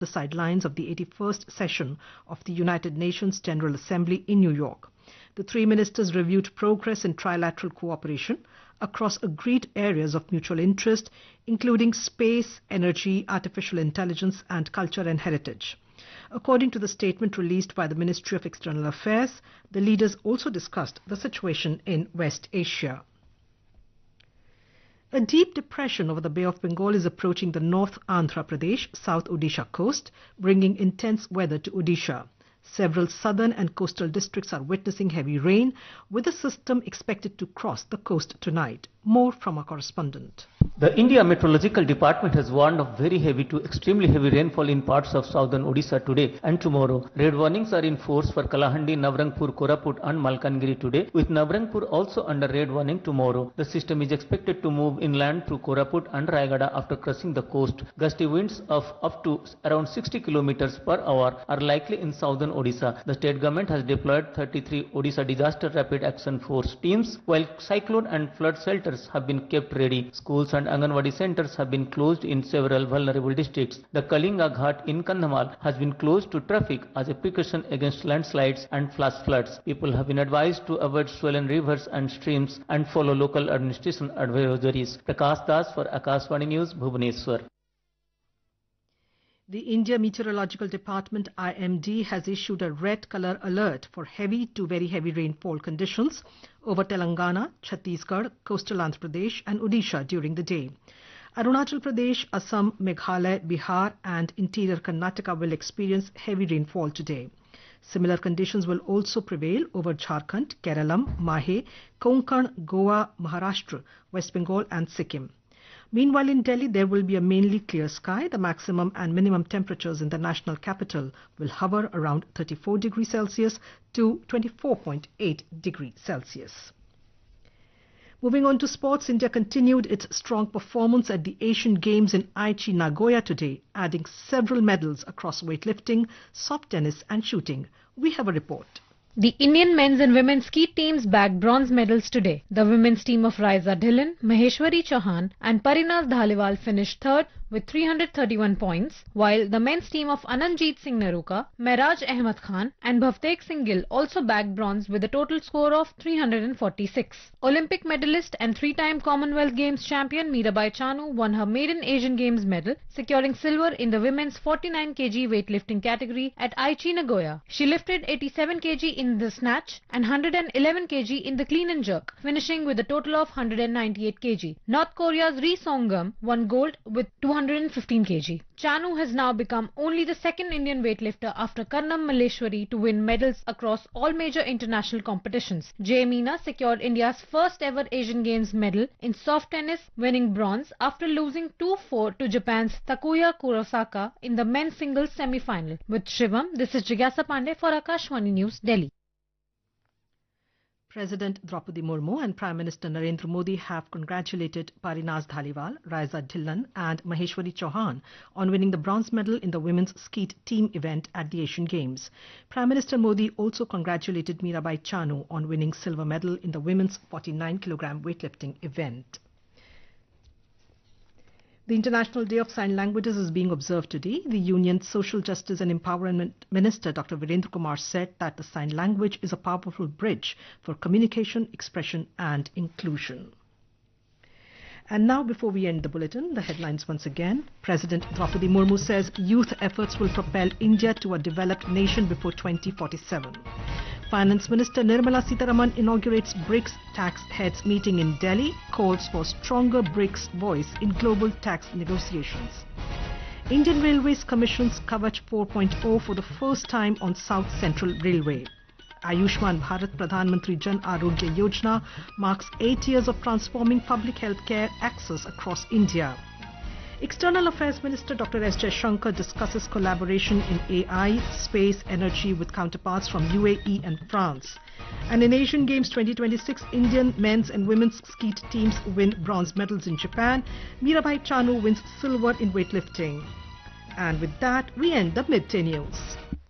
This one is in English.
the sidelines of the 81st session of the United Nations General Assembly in New York. The three ministers reviewed progress in trilateral cooperation across agreed areas of mutual interest, including space, energy, artificial intelligence, and culture and heritage. According to the statement released by the Ministry of External Affairs, the leaders also discussed the situation in West Asia. A deep depression over the Bay of Bengal is approaching the North Andhra Pradesh, South Odisha coast, bringing intense weather to Odisha. Several southern and coastal districts are witnessing heavy rain, with the system expected to cross the coast tonight. More from our correspondent. The India Meteorological Department has warned of very heavy to extremely heavy rainfall in parts of southern Odisha today and tomorrow. Red warnings are in force for Kalahandi, Navrangpur, Koraput and Malkangiri today, with Navrangpur also under red warning tomorrow. The system is expected to move inland through Koraput and Rayagada after crossing the coast. Gusty winds of up to around 60 kilometers per hour are likely in southern Odisha. The state government has deployed 33 Odisha Disaster Rapid Action Force teams, while cyclone and flood shelters have been kept ready. Schools and Anganwadi centers have been closed in several vulnerable districts. The Kalinga Ghat in Kandhamal has been closed to traffic as a precaution against landslides and flash floods. People have been advised to avoid swollen rivers and streams and follow local administration advisories. Prakash Das for Akashvani News, Bhubaneswar. The India Meteorological Department IMD has issued a red color alert for heavy to very heavy rainfall conditions over Telangana, Chhattisgarh, coastal Andhra Pradesh and Odisha during the day. Arunachal Pradesh, Assam, Meghalaya, Bihar and interior Karnataka will experience heavy rainfall today. Similar conditions will also prevail over Jharkhand, Keralam, Mahe, Konkan, Goa, Maharashtra, West Bengal and Sikkim. Meanwhile, in Delhi, there will be a mainly clear sky. The maximum and minimum temperatures in the national capital will hover around 34 degrees Celsius to 24.8 degrees Celsius. Moving on to sports, India continued its strong performance at the Asian Games in Aichi, Nagoya today, adding several medals across weightlifting, soft tennis and shooting. We have a report. The Indian men's and women's ski teams bagged bronze medals today. The women's team of Raisa Dhillon, Maheshwari Chauhan and Parinaz Dhaliwal finished third with 331 points, while the men's team of Anandjeet Singh Naruka, Mehraj Ahmed Khan and Bhavtek Singh Gill also bagged bronze with a total score of 346. Olympic medalist and three-time Commonwealth Games champion Mirabai Chanu won her maiden Asian Games medal, securing silver in the women's 49 kg weightlifting category at Aichi, Nagoya. She lifted 87 kg in the snatch and 111 kg in the clean and jerk, finishing with a total of 198 kg. North Korea's Ri Songam won gold with 215 kg. Chanu has now become only the second Indian weightlifter after Karnam Malleshwari to win medals across all major international competitions. Jay Meena secured India's first ever Asian Games medal in soft tennis, winning bronze after losing 2-4 to Japan's Takuya Kurosaka in the men's singles semi-final. With Shivam, this is Jigyasa Pandey for Akashvani News, Delhi. President Draupadi Murmu and Prime Minister Narendra Modi have congratulated Parinaz Dhaliwal, Raisa Dhillon and Maheshwari Chauhan on winning the bronze medal in the women's skeet team event at the Asian Games. Prime Minister Modi also congratulated Mirabai Chanu on winning silver medal in the women's 49 kg weightlifting event. The International Day of Sign Languages is being observed today. The Union's Social Justice and Empowerment Minister Dr. Virendra Kumar said that the sign language is a powerful bridge for communication, expression and inclusion. And now, before we end the bulletin, the headlines once again. President Draupadi Murmu says youth efforts will propel India to a developed nation before 2047. Finance Minister Nirmala Sitharaman inaugurates BRICS tax heads meeting in Delhi, calls for stronger BRICS voice in global tax negotiations. Indian Railways commissions Kavach 4.0 for the first time on South Central Railway. Ayushman Bharat Pradhan Mantri Jan Arogya Yojana marks 8 years of transforming public health care access across India. External Affairs Minister Dr. S. Jaishankar discusses collaboration in AI, space, energy with counterparts from UAE and France. And in Asian Games 2026, Indian men's and women's skeet teams win bronze medals in Japan. Mirabai Chanu wins silver in weightlifting. And with that, we end the Midday News.